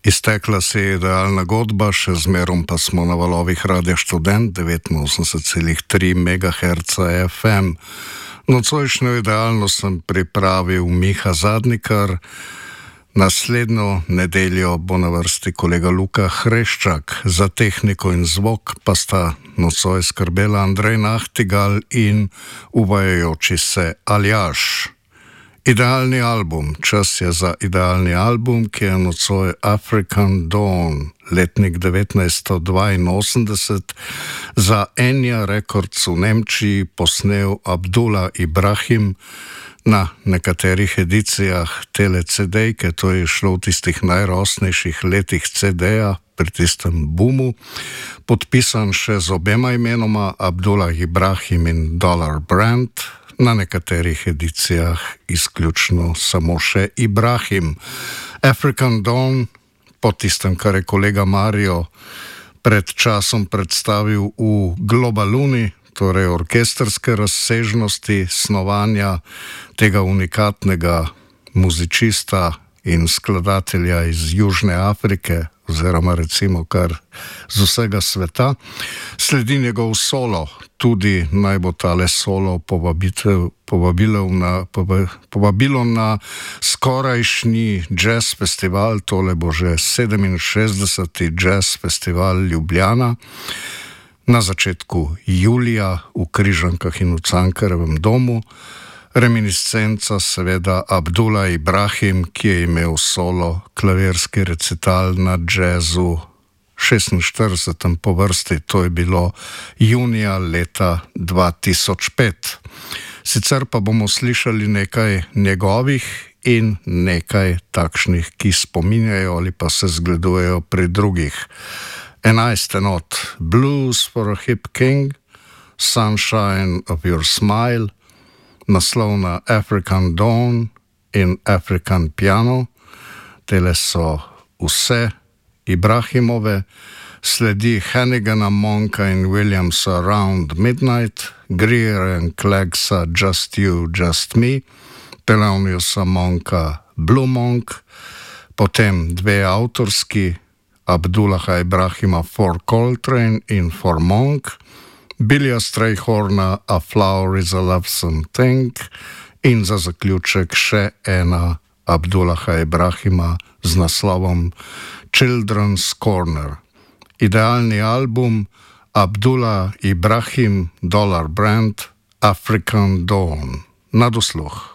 Iztekla se je idealna godba, še zmerom pa smo na valovih Radia Študent 89,3 MHz FM. Nocojšnjo idealno sem pripravil Miha Zadnikar, naslednjo nedeljo bo na vrsti kolega Luka Hreščak, za tehniko in zvok pa sta nocoj skrbela Andrej Nahtigal in uvajajoči se Aljaž. Idealni album, čas je za idealni album, ki je nocoj African Dawn, letnik 1982, za Enya Records v Nemčiji posnel Abdullah Ibrahim. Na nekaterih edicijah tele CD-jke, to je šlo v tistih najrosnejših letih CD-ja, pri tistem boomu, podpisan še z obema imenoma, Abdullah Ibrahim in Dollar Brand, na nekaterih edicijah izključno samo še Ibrahim. African Dawn, po tistem, kar je kolega Mario pred časom predstavil v Globaluni, torej orkestrske razsežnosti snovanja tega unikatnega muzičista in skladatelja iz Južne Afrike, oziroma recimo kar z vsega sveta. Sledi njegov solo, tudi naj bo tale solo povabilo na skorajšnji jazz festival, tole bo že 67. jazz festival Ljubljana, na začetku julija v Križankah in v Cankarjevem domu. Reminiscenca seveda Abdullah Ibrahim, ki je imel solo klavirski recital na jazzu 46. po vrsti, to je bilo junija leta 2005. Sicer pa bomo slišali nekaj njegovih in nekaj takšnih, ki spominjajo ali pa se zgledujejo pri drugih. 11 not, Blues for a Hip King, Sunshine of Your Smile, naslovna African Dawn in African Piano, tele so vse Ibrahimove, sledi Hannigana, Monka in Williamsa Around Midnight, Greer and Cleggsa Just You, Just Me, Theloniousa Monka Blue Monk, potem dve avtorski, Abdullaha Ibrahima For Coltrane in For Monk, Billya Strayhorna A Flower is a Lovesome Thing in za zaključek še ena Abdullaha Ibrahima z naslovom Children's Corner. Idealni album Abdullah Ibrahim, Dollar Brand, African Dawn. Na dosluh.